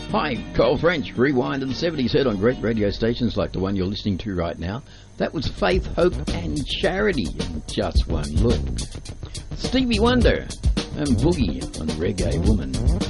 Hi, Cole French, Rewind in the 70s, heard on great radio stations like the one you're listening to right now. That was Faith, Hope and Charity in Just One Look. Stevie Wonder and Boogie on Reggae Woman.